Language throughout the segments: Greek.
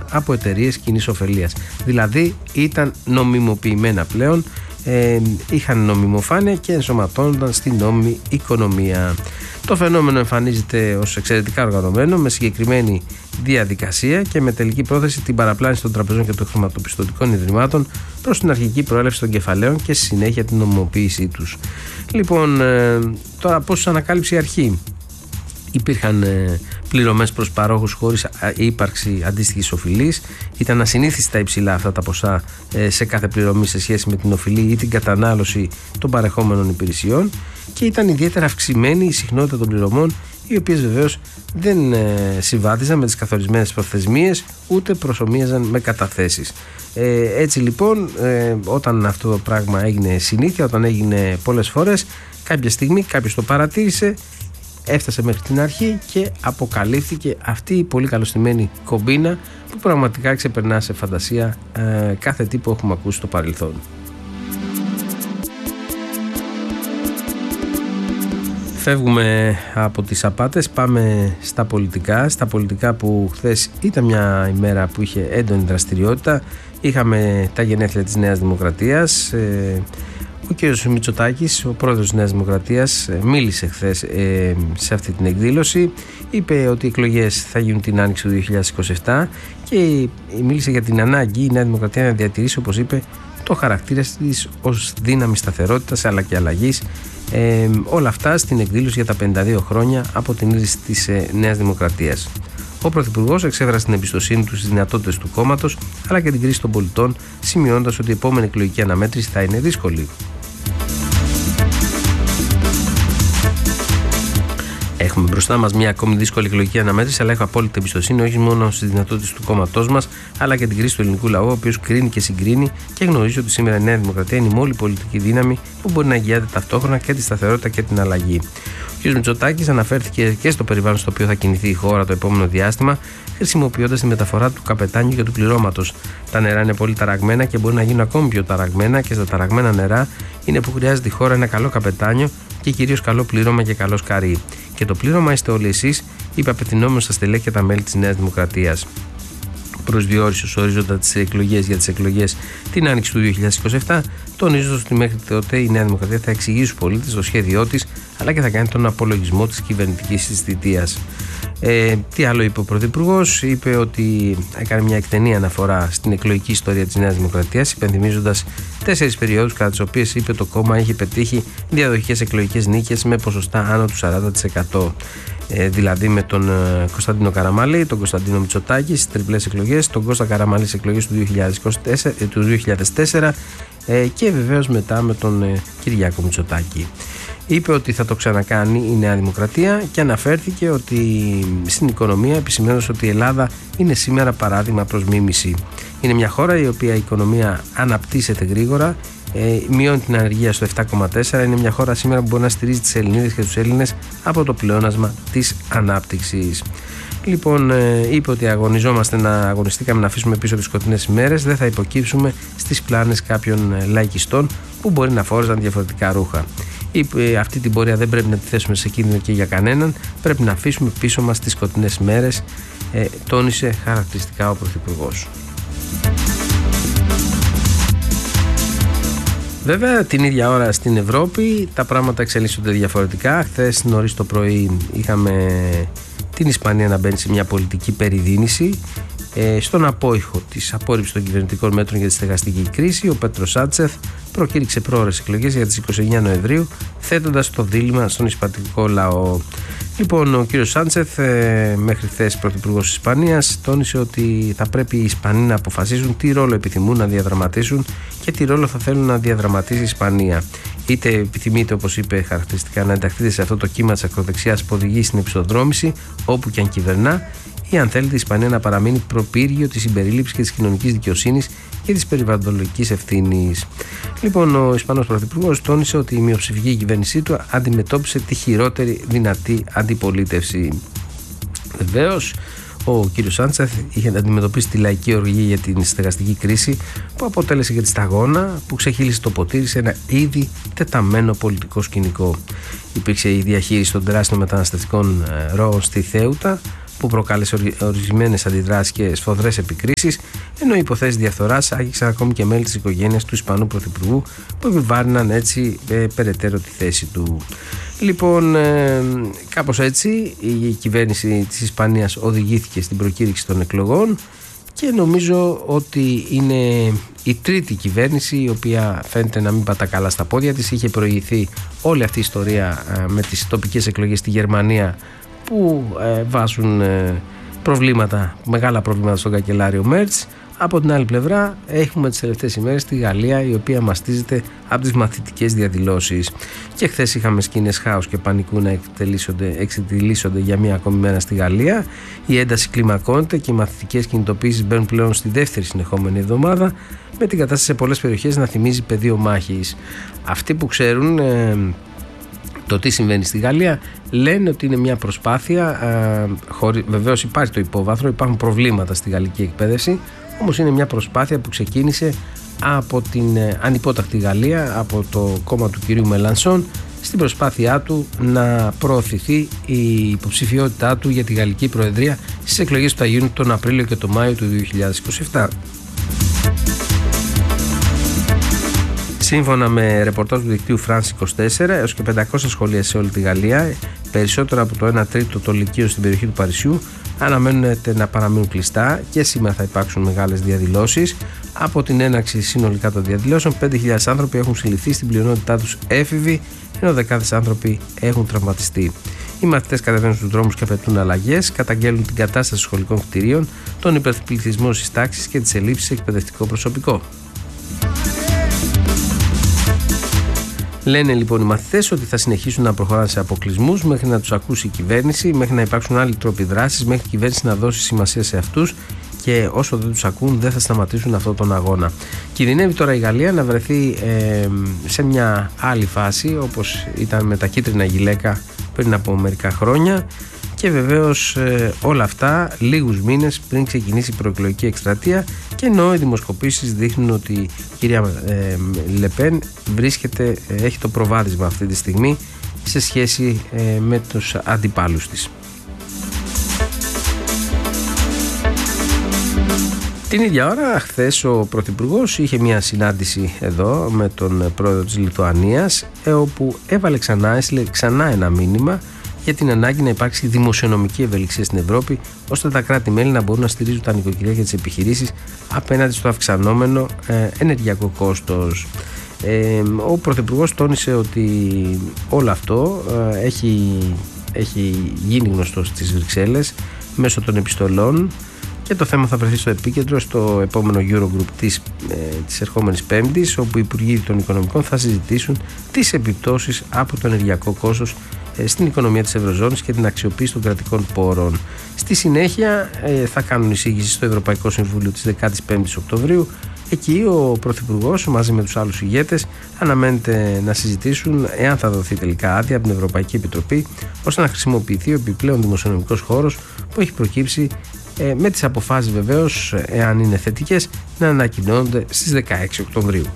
από εταιρείες κοινής ωφελίας. Δηλαδή ήταν νομιμοποιημένα πλέον, είχαν νομιμοφάνεια και ενσωματώνονταν στην νόμιμη οικονομία. Το φαινόμενο εμφανίζεται ως εξαιρετικά οργανωμένο, με συγκεκριμένη διαδικασία και με τελική πρόθεση την παραπλάνηση των τραπεζών και των χρηματοπιστωτικών ιδρυμάτων προς την αρχική προέλευση των κεφαλαίων και στη συνέχεια την νομιμοποίησή τους. Λοιπόν, τώρα πώς ανακάλυψε η αρχή? Υπήρχαν πληρωμές προς παρόχους χωρίς ύπαρξη αντίστοιχης οφειλής. Ήταν ασυνήθιστα υψηλά αυτά τα ποσά σε κάθε πληρωμή σε σχέση με την οφειλή ή την κατανάλωση των παρεχόμενων υπηρεσιών και ήταν ιδιαίτερα αυξημένη η συχνότητα των πληρωμών, οι οποίες βεβαίως δεν συμβάδιζαν με τις καθορισμένες προθεσμίες ούτε προσομοίαζαν με καταθέσεις. Έτσι λοιπόν, όταν αυτό το πράγμα έγινε συνήθεια, όταν έγινε πολλές φορές, κάποια στιγμή κάποιος το παρατήρησε, έφτασε μέχρι την αρχή και αποκαλύφθηκε αυτή η πολύ καλωστημένη κομπίνα που πραγματικά ξεπερνά σε φαντασία κάθε τι που έχουμε ακούσει στο παρελθόν. Φεύγουμε από τις απάτες, πάμε στα πολιτικά. Στα πολιτικά που χθες ήταν μια ημέρα που είχε έντονη δραστηριότητα. Είχαμε τα γενέθλια της Νέας Δημοκρατίας. Ο κ. Μητσοτάκης, ο πρόεδρος της Νέας Δημοκρατίας, μίλησε χθες σε αυτή την εκδήλωση. Είπε ότι οι εκλογές θα γίνουν την άνοιξη του 2027 και μίλησε για την ανάγκη η Νέα Δημοκρατία να διατηρήσει, όπως είπε, το χαρακτήρα της ως δύναμη σταθερότητας αλλά και αλλαγής. Όλα αυτά στην εκδήλωση για τα 52 χρόνια από την ίδρυση της Νέας Δημοκρατίας. Ο Πρωθυπουργός εξέφρασε την εμπιστοσύνη του στις δυνατότητες του κόμματος αλλά και την κρίση των πολιτών, σημειώνοντας ότι η επόμενη εκλογική αναμέτρηση θα είναι δύσκολη. Έχουμε μπροστά μας μια ακόμη δύσκολη εκλογική αναμέτρηση, αλλά έχω απόλυτη εμπιστοσύνη όχι μόνο στις δυνατότητες του κόμματός μας, αλλά και την κρίση του ελληνικού λαού, ο οποίος κρίνει και συγκρίνει και γνωρίζει ότι σήμερα η Νέα Δημοκρατία είναι η μόνη πολιτική δύναμη που μπορεί να εγγυάται ταυτόχρονα και τη σταθερότητα και την αλλαγή. Ο κ. Μητσοτάκης αναφέρθηκε και στο περιβάλλον στο οποίο θα κινηθεί η χώρα το επόμενο διάστημα, χρησιμοποιώντας τη μεταφορά του καπετάνιου και του πληρώματος. Τα νερά είναι πολύ ταραγμένα και μπορεί να γίνουν ακόμη πιο ταραγμένα, και στα ταραγμένα νερά είναι που χρειάζεται η χώρα ένα καλό καπετάνιο και κυρίως καλό πλήρωμα και καλό σκαρί. Και το πλήρωμα είστε όλοι εσείς, είπε απευθυνόμενος στα στελέχη και τα μέλη της Νέας Δημοκρατίας. Προσδιορίσε ως ορίζοντα τις εκλογές για τις εκλογές την άνοιξη του 2027, τονίζοντας ότι μέχρι τότε η Νέα Δημοκρατία θα εξηγήσει στους πολίτες το σχέδιό της, αλλά και θα κάνει τον απολογισμό της κυβερνητικής της θητείας. Τι άλλο είπε ο Πρωθυπουργός? Είπε ότι έκανε μια εκτενή αναφορά στην εκλογική ιστορία της Νέας Δημοκρατίας, υπενθυμίζοντας 4 περιόδους κατά τις οποίες, είπε, το κόμμα είχε πετύχει διαδοχικές εκλογικές νίκες με ποσοστά άνω του 40%. Δηλαδή με τον Κωνσταντίνο Καραμανλή, τον Κωνσταντίνο Μητσοτάκη στις τριπλές εκλογές, τον Κώστα Καραμανλή στις εκλογές του 2004 και βεβαίως μετά με τον Κυριάκο Μητσοτάκη. Είπε ότι θα το ξανακάνει η Νέα Δημοκρατία και αναφέρθηκε ότι στην οικονομία, επισημαίνοντας ότι η Ελλάδα είναι σήμερα παράδειγμα προς μίμηση. Είναι μια χώρα η οποία η οικονομία αναπτύσσεται γρήγορα, μειώνει την ανεργία στο 7,4%. Είναι μια χώρα σήμερα που μπορεί να στηρίζει τις Ελληνίδες και τους Έλληνες από το πλεόνασμα της ανάπτυξης. Λοιπόν, είπε ότι αγωνιστήκαμε να αφήσουμε πίσω τις σκοτεινές ημέρες, δεν θα υποκύψουμε στις πλάνες κάποιων λαϊκιστών που μπορεί να φόρεζαν διαφορετικά ρούχα. Είπε, αυτή την πορεία δεν πρέπει να τη θέσουμε σε κίνδυνο και για κανέναν, πρέπει να αφήσουμε πίσω μας τις σκοτεινές ημέρες, τόνισε χαρακτηριστικά ο Πρωθυπουργός. Βέβαια, την ίδια ώρα στην Ευρώπη τα πράγματα εξελίσσονται διαφορετικά. Χθες νωρίς το πρωί είχαμε την Ισπανία να μπαίνει σε μια πολιτική περιδίνηση. Στον απόϊχο της απόρριψης των κυβερνητικών μέτρων για τη στεγαστική κρίση, ο Πέτρο Σάντσεθ προκήρυξε πρόωρες εκλογές για τις 29 Νοεμβρίου, θέτοντας το δίλημμα στον ισπανικό λαό. Λοιπόν, ο κύριος Σάντσεθ, μέχρι χθες πρωθυπουργός της Ισπανίας, τόνισε ότι θα πρέπει οι Ισπανοί να αποφασίσουν τι ρόλο επιθυμούν να διαδραματίσουν και τι ρόλο θα θέλουν να διαδραματίσει η Ισπανία. Είτε επιθυμείτε, όπως είπε χαρακτηριστικά, να ενταχθείτε σε αυτό το κύμα της ακροδεξιάς που οδηγεί στην επεισοδρόμηση, όπου και αν κυβερνά, ή αν θέλετε η Ισπανία να παραμείνει προπύργιο της συμπερίληψης και της κοινωνικής δικαιοσύνης και της περιβαλλοντολογικής ευθύνης. Λοιπόν, ο Ισπανός Πρωθυπουργός τόνισε ότι η μειοψηφική κυβέρνησή του αντιμετώπισε τη χειρότερη δυνατή αντιπολίτευση. Βεβαίως, ο κ. Σάντσεθ είχε αντιμετωπίσει τη λαϊκή οργή για την στεγαστική κρίση που αποτέλεσε και τη σταγόνα που ξεχύλισε το ποτήρι σε ένα ήδη τεταμένο πολιτικό σκηνικό. Υπήρξε η διαχείριση των τεράστιων μεταναστευτικών ροών στη Θέουτα, που προκάλεσε ορισμένες αντιδράσεις και σφοδρές επικρίσεις, ενώ οι υποθέσεις διαφθοράς άγγιξαν ακόμη και μέλη της οικογένειας του Ισπανού Πρωθυπουργού, που επιβάρυναν έτσι περαιτέρω τη θέση του. Λοιπόν, κάπως έτσι η κυβέρνηση της Ισπανίας οδηγήθηκε στην προκήρυξη των εκλογών και νομίζω ότι είναι η τρίτη κυβέρνηση η οποία φαίνεται να μην πατά καλά στα πόδια της. Είχε προηγηθεί όλη αυτή η ιστορία με τις τοπικές εκλογές στη Γερμανία που βάζουν μεγάλα προβλήματα στον καγκελάριο Μέρτς. Από την άλλη πλευρά έχουμε τις τελευταίες ημέρες τη Γαλλία, η οποία μαστίζεται από τις μαθητικές διαδηλώσεις. Και χθες είχαμε σκηνές χάους και πανικού να εξετυλίσσονται για μία ακόμη μέρα στη Γαλλία. Η ένταση κλιμακώνεται και οι μαθητικές κινητοποίησεις μπαίνουν πλέον στη δεύτερη συνεχόμενη εβδομάδα, με την κατάσταση σε πολλές περιοχές να θυμίζει πεδίο μάχης. Αυτοί που ξέρουν το τι συμβαίνει στη Γαλλία λένε ότι είναι μια προσπάθεια, βεβαίως υπάρχει το υπόβαθρο, υπάρχουν προβλήματα στη γαλλική εκπαίδευση, όμως είναι μια προσπάθεια που ξεκίνησε από την ανυπότακτη Γαλλία, από το κόμμα του κυρίου Μελανσόν, στην προσπάθειά του να προωθηθεί η υποψηφιότητά του για τη Γαλλική Προεδρία στις εκλογές που θα γίνουν τον Απρίλιο και τον Μάιο του 2027. Σύμφωνα με ρεπορτάζ του δικτύου France 24, έως και 500 σχολεία σε όλη τη Γαλλία, περισσότερα από το 1 τρίτο των λυκείων στην περιοχή του Παρισιού, αναμένεται να παραμείνουν κλειστά και σήμερα θα υπάρξουν μεγάλες διαδηλώσεις. Από την έναρξη συνολικά των διαδηλώσεων, 5.000 άνθρωποι έχουν συλληφθεί, στην πλειονότητά τους έφηβοι, ενώ δεκάδες άνθρωποι έχουν τραυματιστεί. Οι μαθητές κατεβαίνουν στους δρόμους και απαιτούν αλλαγές, καταγγέλνουν την κατάσταση σχολικών κτηρίων, τον υπερπληθυσμό στις τάξεις και τις ελλείψεις σε εκπαιδευτικό προσωπικό. Λένε λοιπόν οι μαθητές ότι θα συνεχίσουν να προχωράνε σε αποκλεισμούς μέχρι να τους ακούσει η κυβέρνηση, μέχρι να υπάρξουν άλλοι τρόποι δράσης, μέχρι η κυβέρνηση να δώσει σημασία σε αυτούς, και όσο δεν τους ακούν δεν θα σταματήσουν αυτόν τον αγώνα. Κινδυνεύει τώρα η Γαλλία να βρεθεί σε μια άλλη φάση, όπως ήταν με τα κίτρινα γυλαίκα πριν από μερικά χρόνια, και βεβαίως όλα αυτά λίγους μήνες πριν ξεκινήσει η προεκλογική εκστρατεία, και ενώ οι δημοσκοπήσεις δείχνουν ότι η κυρία Λεπέν έχει το προβάδισμα αυτή τη στιγμή σε σχέση με τους αντιπάλους της. Την ίδια ώρα, χθες ο Πρωθυπουργός είχε μια συνάντηση εδώ με τον πρόεδρο της Λιθουανίας, όπου έστειλε ξανά ένα μήνυμα για την ανάγκη να υπάρξει δημοσιονομική ευελιξία στην Ευρώπη, ώστε τα κράτη-μέλη να μπορούν να στηρίζουν τα νοικοκυριά και τις επιχειρήσεις απέναντι στο αυξανόμενο ενεργειακό κόστος. Ο Πρωθυπουργός τόνισε ότι όλο αυτό έχει γίνει γνωστό στις Βρυξέλλες μέσω των επιστολών, και το θέμα θα βρεθεί στο επίκεντρο στο επόμενο Eurogroup της ερχόμενης Πέμπτης, όπου οι Υπουργοί των Οικονομικών θα συζητήσουν τις επιπτώσεις από το ενεργειακό κόστος στην οικονομία της Ευρωζώνης και την αξιοποίηση των κρατικών πόρων. Στη συνέχεια θα κάνουν εισήγηση στο Ευρωπαϊκό Συμβούλιο της 15ης Οκτωβρίου. Εκεί ο Πρωθυπουργός μαζί με τους άλλους ηγέτες αναμένεται να συζητήσουν εάν θα δοθεί τελικά άδεια από την Ευρωπαϊκή Επιτροπή, ώστε να χρησιμοποιηθεί ο επιπλέον δημοσιονομικός χώρος που έχει προκύψει, με τις αποφάσεις βεβαίως, εάν είναι θετικές, να ανακοινώνονται στις 16 Οκτωβρίου.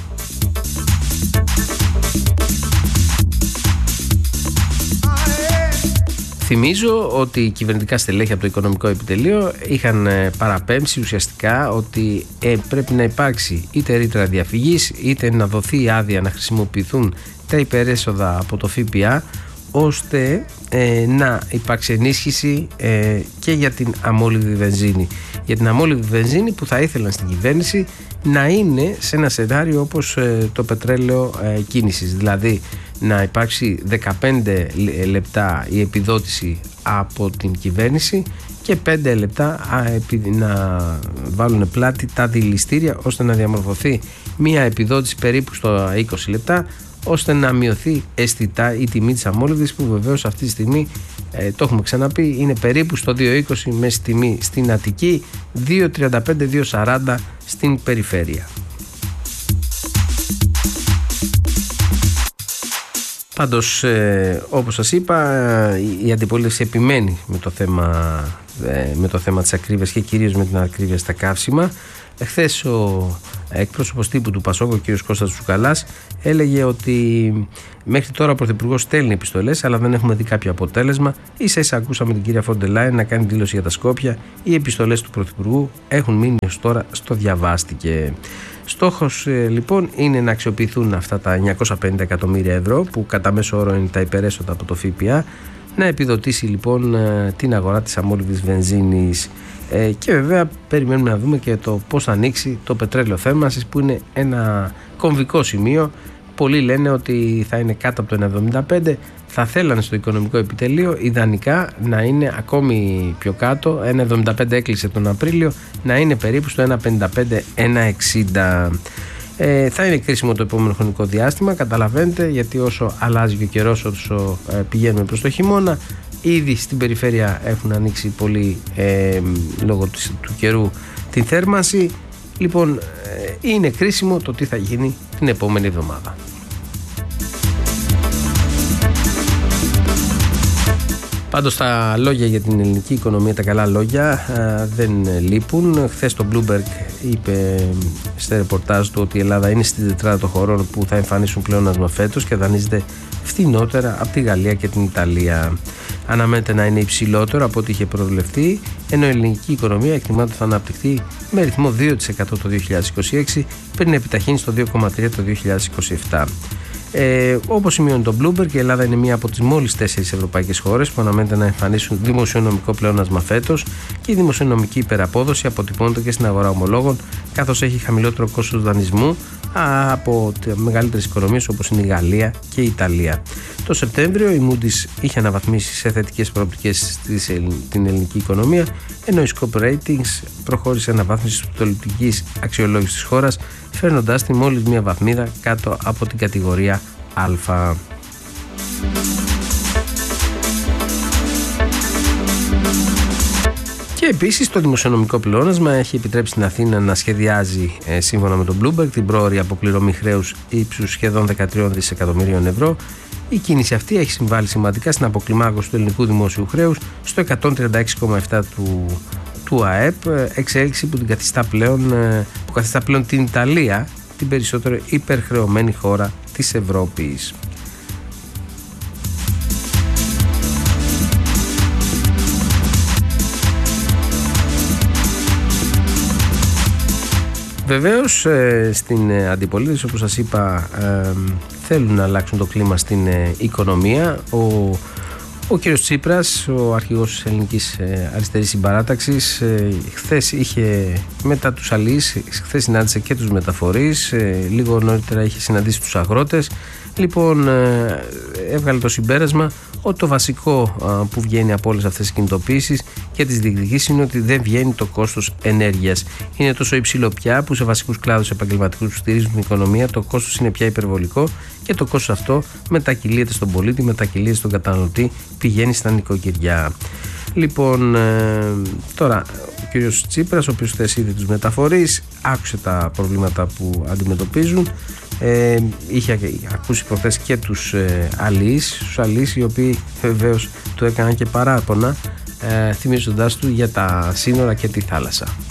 Θυμίζω ότι οι κυβερνητικά στελέχη από το Οικονομικό Επιτελείο είχαν παραπέμψει ουσιαστικά ότι πρέπει να υπάρξει είτε ρήτρα διαφυγής, είτε να δοθεί άδεια να χρησιμοποιηθούν τα υπερέσοδα από το ΦΠΑ, ώστε να υπάρξει ενίσχυση και για την αμόλυβδη βενζίνη. Για την αμόλυβδη βενζίνη που θα ήθελαν στην κυβέρνηση να είναι σε ένα σενάριο όπως το πετρέλαιο κίνησης, δηλαδή να υπάρξει 15 λεπτά η επιδότηση από την κυβέρνηση και 5 λεπτά να βάλουν πλάτη τα δηληστήρια, ώστε να διαμορφωθεί μια επιδότηση περίπου στο 20 λεπτά, ώστε να μειωθεί αισθητά η τιμή της αμόλυβδης, που βεβαίως αυτή τη στιγμή, το έχουμε ξαναπεί, είναι περίπου στο 2,20 μέση τιμή στην Αττική, 2,35-2,40 στην περιφέρεια. Πάντως, όπως σας είπα, η αντιπολίτευση επιμένει με το θέμα της ακρίβειας και κυρίως με την ακρίβεια στα καύσιμα. Χθες ο εκπρόσωπος τύπου του Πασόκ, ο κ. Κώστας Τσουκαλάς, έλεγε ότι μέχρι τώρα ο Πρωθυπουργός στέλνει επιστολές, αλλά δεν έχουμε δει κάποιο αποτέλεσμα. Ίσα-ίσα ακούσαμε την κυρία Φόντερ Λάιεν να κάνει δήλωση για τα Σκόπια. Οι επιστολές του Πρωθυπουργού έχουν μείνει ως τώρα στο διαβάστηκε. Στόχος λοιπόν είναι να αξιοποιηθούν αυτά τα 950 εκατομμύρια ευρώ που κατά μέσο όρο είναι τα υπερέσοδα από το ΦΠΑ, να επιδοτήσει λοιπόν την αγορά της αμόλυβδης βενζίνης, και βέβαια περιμένουμε να δούμε και το πώς θα ανοίξει το πετρέλαιο θέρμανσης, που είναι ένα κομβικό σημείο. Πολλοί λένε ότι θα είναι κάτω από το 1,75, θα θέλανε στο οικονομικό επιτελείο ιδανικά να είναι ακόμη πιο κάτω. 1,75 έκλεισε τον Απρίλιο, να είναι περίπου στο 1,55-1,60. Θα είναι κρίσιμο το επόμενο χρονικό διάστημα, καταλαβαίνετε, γιατί όσο αλλάζει και ο καιρός, όσο πηγαίνουμε προς το χειμώνα, ήδη στην περιφέρεια έχουν ανοίξει πολύ λόγω του καιρού την θέρμανση. Λοιπόν, είναι κρίσιμο το τι θα γίνει την επόμενη εβδομάδα. Πάντως τα λόγια για την ελληνική οικονομία, τα καλά λόγια, δεν λείπουν. Χθες το Bloomberg είπε στο ρεπορτάζ του ότι η Ελλάδα είναι στην τετράδα των χωρών που θα εμφανίσουν πλεόνασμα φέτος και δανείζεται φθηνότερα από τη Γαλλία και την Ιταλία. Αναμένεται να είναι υψηλότερο από ό,τι είχε προβλεφθεί, ενώ η ελληνική οικονομία εκτιμάται θα αναπτυχθεί με ρυθμό 2% το 2026 πριν επιταχύνει στο 2,3% το 2027. Όπως σημειώνει το Bloomberg, η Ελλάδα είναι μία από τις μόλις 4 ευρωπαϊκές χώρες που αναμένεται να εμφανίσουν δημοσιονομικό πλεόνασμα φέτος, και η δημοσιονομική υπεραπόδοση αποτυπώνεται και στην αγορά ομολόγων, καθώς έχει χαμηλότερο κόστος δανεισμού από τις μεγαλύτερες οικονομίες όπως είναι η Γαλλία και η Ιταλία. Το Σεπτέμβριο η Moody's είχε αναβαθμίσει σε θετικές προοπτικές την ελληνική οικονομία, ενώ η Scope Ratings προχώρησε αναβάθμιση της πολιτικής αξιολόγησης της χώρας, φέρνοντάς τη μόλις μία βαθμίδα κάτω από την κατηγορία Α. Και επίσης το δημοσιονομικό πλεόνασμα έχει επιτρέψει στην Αθήνα να σχεδιάζει, σύμφωνα με τον Bloomberg, την πρόωρη αποπληρωμή χρέους ύψους σχεδόν 13 δισεκατομμυρίων ευρώ. Η κίνηση αυτή έχει συμβάλει σημαντικά στην αποκλιμάκωση του ελληνικού δημόσιου χρέους στο 136,7% του ΑΕΠ, εξέλιξη που καθιστά πλέον την Ιταλία την περισσότερο υπερχρεωμένη χώρα της Ευρώπης. Βεβαίως στην αντιπολίτευση, όπως σας είπα, θέλουν να αλλάξουν το κλίμα στην οικονομία. Ο κύριος Τσίπρας, ο αρχηγός της Ελληνικής Αριστερής Συμπαράταξης, χθες είχε μετά τους αλείς, χθες συνάντησε και τους μεταφορείς, λίγο νωρίτερα είχε συναντήσει τους αγρότες. Λοιπόν, έβγαλε το συμπέρασμα ότι το βασικό που βγαίνει από όλες αυτές τις κινητοποίησεις και τις διεκδικήσεις είναι ότι δεν βγαίνει το κόστος ενέργειας. Είναι τόσο υψηλό πια που σε βασικούς κλάδους επαγγελματικούς που στηρίζουν την οικονομία το κόστος είναι πια υπερβολικό, και το κόστος αυτό μετακυλείται στον πολίτη, μετακυλείται στον καταναλωτή, πηγαίνει στα νοικοκυριά. Λοιπόν, τώρα ο κύριος Τσίπρας, ο οποίος θέσει ήδη τους μεταφορείς, άκουσε τα προβλήματα που αντιμετωπίζουν. Είχε ακούσει προχθές και τους αλείς, οι οποίοι βεβαίως του έκαναν και παράπονα, θυμίζοντάς του για τα σύνορα και τη θάλασσα.